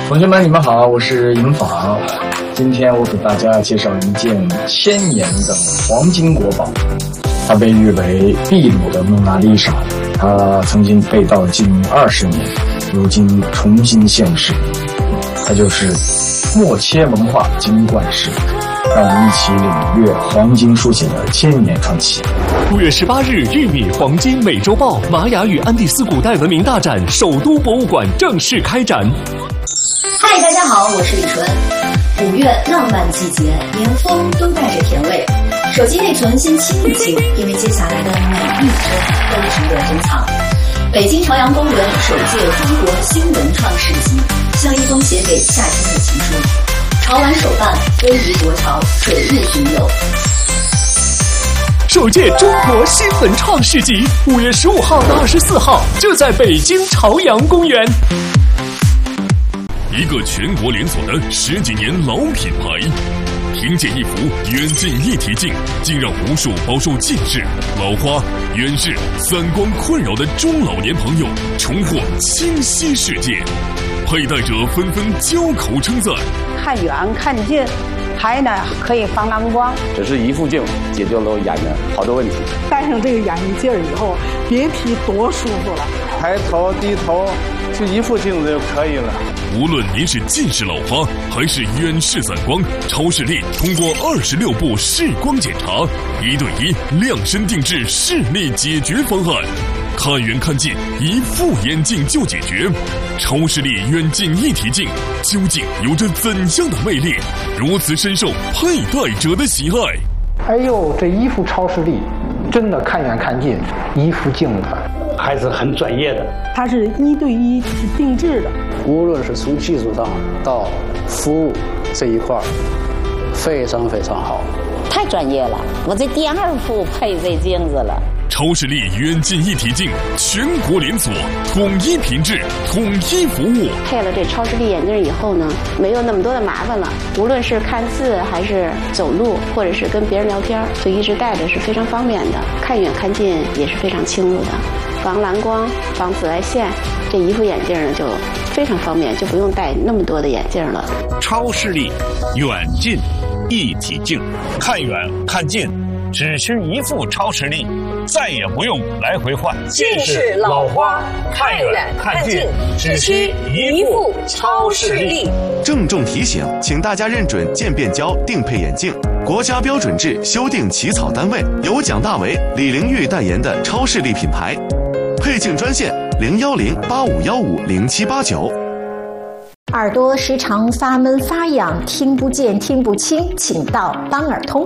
同学们，你们好，我是银坊。今天我给大家介绍一件1000年的黄金国宝，它被誉为秘鲁的蒙娜丽莎。它曾经被盗近20年，如今重新现世。它就是默切文化金冠石。让我们一起领略黄金书写的1000年传奇。 5月18日，玉米黄金美洲豹玛雅与安第斯古代文明大展首都博物馆正式开展。 嗨，大家好，我是李纯。5月浪漫季节，连风都带着甜味。手机内存先清一清，因为接下来的每一帧都值得珍藏。北京朝阳公园首届中国新文创市集，像一封写给夏天的情书。潮玩手办，非遗国潮，水日巡游。 首届中国新文创市集5月15号到24号就在北京朝阳公园。 一个全国连锁的10几年老品牌，凭借一幅远近一体镜，竟让无数饱受近视、老花、远视、散光困扰的中老年朋友重获清晰视界，佩戴者纷纷交口称赞。 看远看近，还呢可以防蓝光。 这是一副镜解决了我眼的好多问题。 戴上这个眼镜以后，别提多舒服了。 抬头低头就一副镜子就可以了。 无论您是近视老花还是远视散光，超视力通过26步视光检查，1对1量身定制视力解决方案。看远看近，一副眼镜就解决。超视力远近一体镜究竟有着怎样的魅力，如此深受佩戴者的喜爱？ 哎呦，这一副超视力，真的看远看近，一副镜子还是很专业的。 它是1对1定制的， 无论是从技术上到服务这一块，非常非常好。 太专业了，我这第2副配这镜子了。 超视力远近一体镜，全国连锁，统一品质，统一服务。 配了这超视力眼镜以后呢，没有那么多的麻烦了。无论是看字，还是走路，或者是跟别人聊天，就一直戴着是非常方便的。看远看近也是非常清楚的，防蓝光、防紫外线，这一副眼镜呢就非常方便，就不用戴那么多的眼镜了。 超视力远近一体镜，看远看近只需一副超视力，再也不用来回换。 近视老花，看远看近只需一副超视力。 郑重提醒，请大家认准渐变焦定配眼镜，国家标准制修订起草单位由蒋大为、李玲玉代言的超视力品牌。配镜专线01085150789。 耳朵时常发闷发痒，听不见听不清，请到邦尔通。